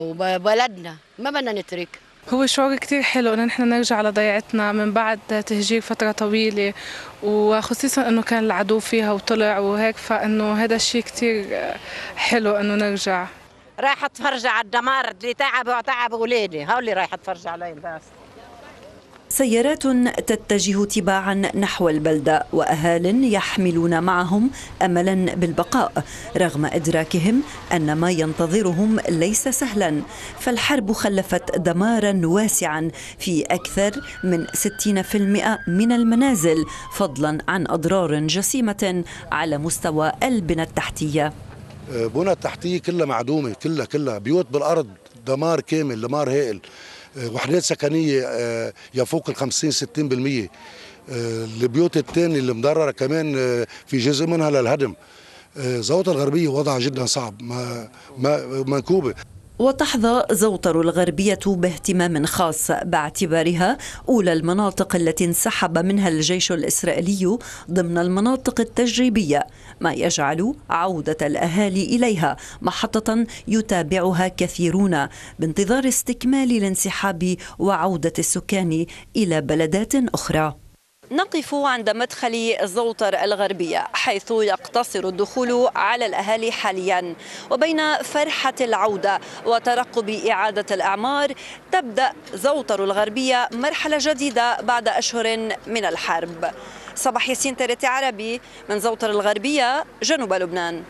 وبلدنا ما بدنا نترك. هو شعور كتير حلو إنه نحن نرجع لضيعتنا من بعد تهجير فترة طويلة، وخصيصا إنه كان العدو فيها وطلع وهيك، فإنه هذا الشيء كتير حلو إنه نرجع. رايحة اتفرج على الدمار اللي تعب ولادي، هول اللي رايحة اتفرج عليه بس. سيارات تتجه تباعا نحو البلدة، وأهال يحملون معهم أملا بالبقاء رغم إدراكهم أن ما ينتظرهم ليس سهلا، فالحرب خلفت دمارا واسعا في أكثر من 60% من المنازل، فضلا عن أضرار جسيمة على مستوى البنى التحتية. بنى التحتية كلها معدومة، كلها بيوت بالأرض، دمار كامل، دمار هائل. وحدات سكنية يفوق ال 50-60%. البيوت الثانية اللي مضررة كمان في جزء منها للهدم. زوطة الغربية وضعها جدا صعب، منكوبة. وتحظى زوطر الغربية باهتمام خاص باعتبارها أولى المناطق التي انسحب منها الجيش الإسرائيلي ضمن المناطق التجريبية، ما يجعل عودة الأهالي إليها محطة يتابعها كثيرون بانتظار استكمال الانسحاب وعودة السكان إلى بلدات أخرى. نقف عند مدخل زوطر الغربية حيث يقتصر الدخول على الأهالي حاليا، وبين فرحة العودة وترقب إعادة الأعمار تبدأ زوطر الغربية مرحلة جديدة بعد أشهر من الحرب. صباح ياسين، تريتي عربي من زوطر الغربية جنوب لبنان.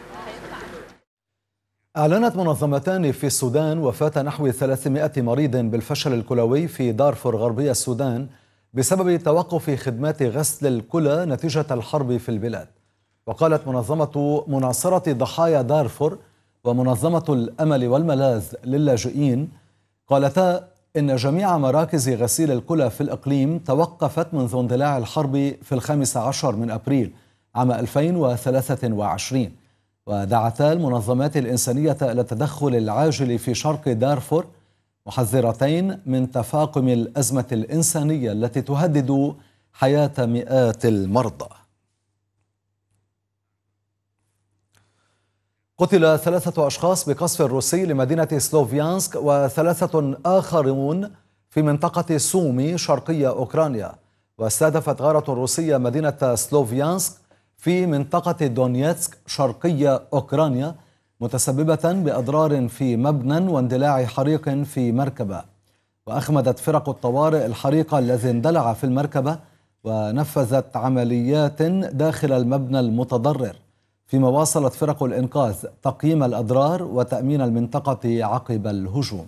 أعلنت منظمتان في السودان وفاة نحو 300 مريض بالفشل الكلوي في دارفور غربي السودان بسبب توقف خدمات غسل الكلى نتيجة الحرب في البلاد. وقالت منظمة مناصرة ضحايا دارفور ومنظمة الأمل والملاذ للاجئين قالتا إن جميع مراكز غسيل الكلى في الإقليم توقفت منذ اندلاع الحرب في 15 من أبريل عام 2023، ودعتا المنظمات الإنسانية إلى التدخل العاجل في شرق دارفور، محذرتين من تفاقم الأزمة الإنسانية التي تهدد حياة مئات المرضى. قتل 3 أشخاص بقصف روسي لمدينة سلوفيانسك و3 آخرون في منطقة سومي شرقية أوكرانيا. واستهدفت غارة روسية مدينة سلوفيانسك في منطقة دونيتسك شرقية أوكرانيا، متسببة بأضرار في مبنى واندلاع حريق في مركبة. وأخمدت فرق الطوارئ الحريق الذي اندلع في المركبة ونفذت عمليات داخل المبنى المتضرر، فيما واصلت فرق الإنقاذ تقييم الأضرار وتأمين المنطقة عقب الهجوم.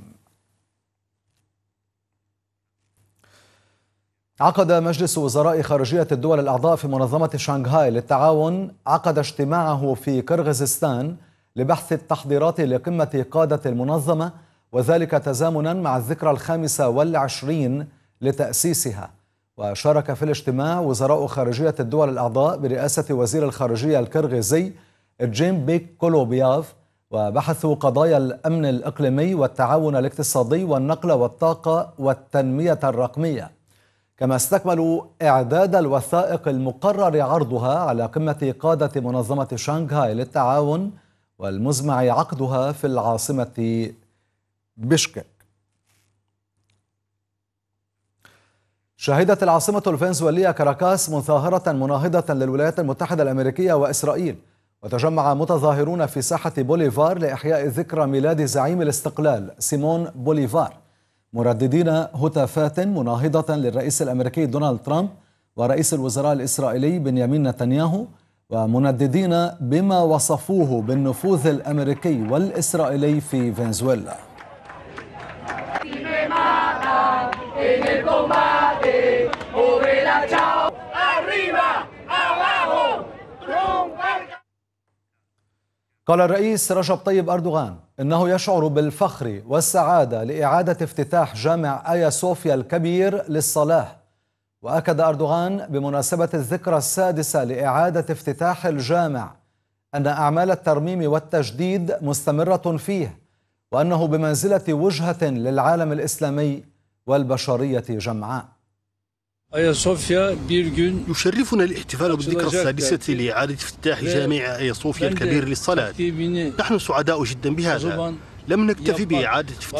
عقد مجلس وزراء خارجية الدول الأعضاء في منظمة شانغهاي للتعاون اجتماعه في كرغيزستان لبحث التحضيرات لقمة قادة المنظمة، وذلك تزامنا مع الذكرى 25 لتأسيسها. وشارك في الاجتماع وزراء خارجية الدول الأعضاء برئاسة وزير الخارجية الكرغيزي جيمبيك كولوبياف، وبحثوا قضايا الأمن الإقليمي والتعاون الاقتصادي والنقل والطاقة والتنمية الرقمية، كما استكملوا إعداد الوثائق المقرر عرضها على قمة قادة منظمة شانغهاي للتعاون والمزمع عقدها في العاصمة بشكك. شهدت العاصمة الفنزويلية كاراكاس مظاهرة مناهضة للولايات المتحدة الأمريكية وإسرائيل، وتجمع متظاهرون في ساحة بوليفار لإحياء ذكرى ميلاد زعيم الاستقلال سيمون بوليفار، مرددين هتافات مناهضة للرئيس الأمريكي دونالد ترامب ورئيس الوزراء الإسرائيلي بنيامين نتنياهو، ومنددين بما وصفوه بالنفوذ الأمريكي والإسرائيلي في فنزويلا. قال الرئيس رجب طيب أردوغان إنه يشعر بالفخر والسعادة لإعادة افتتاح جامع آيا صوفيا الكبير للصلاة. وأكد أردوغان بمناسبة الذكرى 6 لإعادة افتتاح الجامع أن أعمال الترميم والتجديد مستمرة فيه، وأنه بمنزلة وجهة للعالم الإسلامي والبشرية جمعاء. يشرفنا الاحتفال بالذكرى 6 لإعادة افتتاح جامع آيا صوفيا الكبير للصلاة. نحن سعداء جدا بهذا. لم نكتفي بإعادة افتتاح